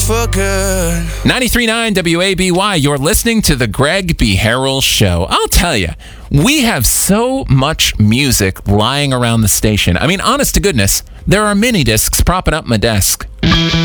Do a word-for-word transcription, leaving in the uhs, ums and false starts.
for good. ninety-three point nine W A B Y, you're listening to the Greg B. Harrell Show. I'll tell you, we have so much music lying around the station. I mean, honest to goodness, there are mini discs propping up my desk.